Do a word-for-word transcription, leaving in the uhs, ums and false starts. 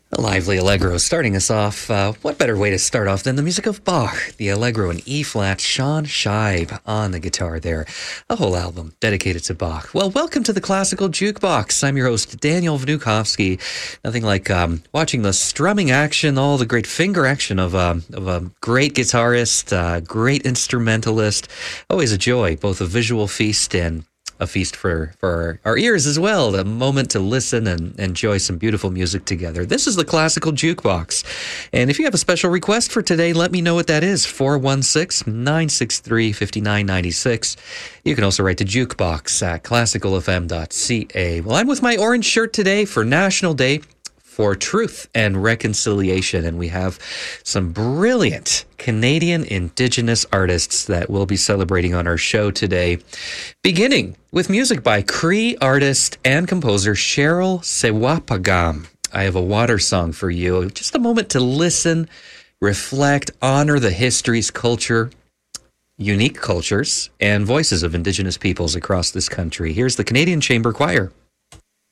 A lively allegro starting us off. Uh, what better way to start off than the music of Bach? The allegro in E-flat, Sean Scheib on the guitar there. A whole album dedicated to Bach. Well, welcome to the Classical Jukebox. I'm your host, Daniel Vnukovsky. Nothing like um, watching the strumming action, all the great finger action of, um, of a great guitarist, uh, great instrumentalist. Always a joy, both a visual feast and a feast for, for our ears as well, a moment to listen and enjoy some beautiful music together. This is the Classical Jukebox. And if you have a special request for today, let me know what that is, four one six, nine six three, five nine nine six. You can also write to jukebox at classical f m dot c a. Well, I'm with my orange shirt today for National Day for Truth and Reconciliation, and we have some brilliant Canadian Indigenous artists that we'll be celebrating on our show today, beginning with music by Cree artist and composer Cheryl Sewapagam. I have a water song for you, just a moment to listen, reflect, honor the histories, culture, unique cultures, and voices of Indigenous peoples across this country. Here's the Canadian Chamber Choir.